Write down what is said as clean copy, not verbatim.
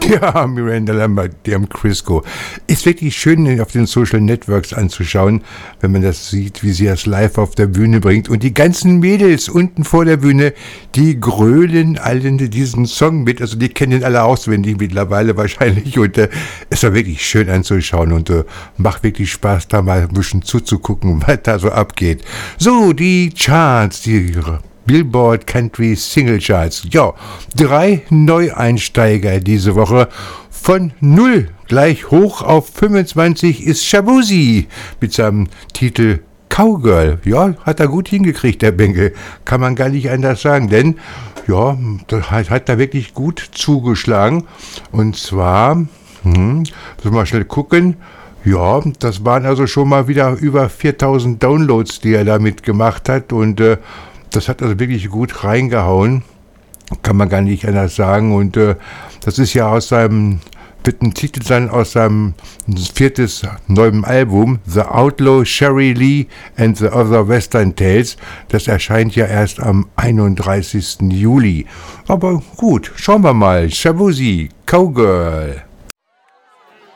Ja, Miranda Lambert, dem Crisco. Ist wirklich schön auf den Social Networks anzuschauen, wenn man das sieht, wie sie das live auf der Bühne bringt. Und die ganzen Mädels unten vor der Bühne, die grölen alle diesen Song mit. Also die kennen ihn alle auswendig mittlerweile wahrscheinlich. Und es war wirklich schön anzuschauen und macht wirklich Spaß, da mal ein bisschen zuzugucken, was da so abgeht. So, die Charts, die Billboard Country Single Charts. Ja, 3 Neueinsteiger diese Woche. Von 0 gleich hoch auf 25 ist Shaboozey mit seinem Titel Cowgirl. Ja, hat er gut hingekriegt, der Bengel. Kann man gar nicht anders sagen, denn ja, das hat da wirklich gut zugeschlagen. Und zwar, müssen wir mal schnell gucken. Ja, das waren also schon mal wieder über 4000 Downloads, die er damit gemacht hat, und das hat also wirklich gut reingehauen, kann man gar nicht anders sagen. Und das ist ja wird ein Titel sein aus seinem 4. neuen Album, The Outlaw Sherry Lee and the Other Western Tales. Das erscheint ja erst am 31. Juli. Aber gut, schauen wir mal. Shaboozey, Cowgirl.